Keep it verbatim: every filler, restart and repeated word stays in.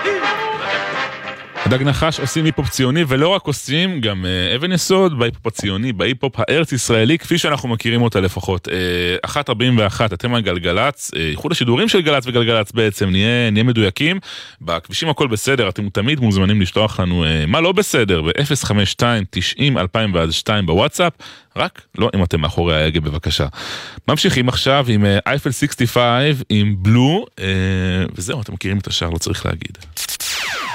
דג נחש עושים היפ-הופ ציוני, ולא רק עושים, גם אבן יסוד בהיפ-הופ הציוני, בהיפ-הופ הארץ ישראלי, כפי שאנחנו מכירים אותה לפחות. אחת ארבעים ואחת, אתם על גלגלץ, ייחוד השידורים של גלץ וגלגלץ בעצם, נהיה, נהיה מדויקים. בכבישים הכל בסדר, אתם תמיד מוזמנים לשלוח לנו מה לא בסדר, ב-אפס חמש שתיים תשעים אלפיים ושתיים בוואטסאפ, רק לא אם אתם מאחורי ההגה בבקשה. ממשיכים עכשיו עם אייפל שישים וחמש, עם בלו, וזהו, אתם מכירים את השאר, לא צריך להגיד.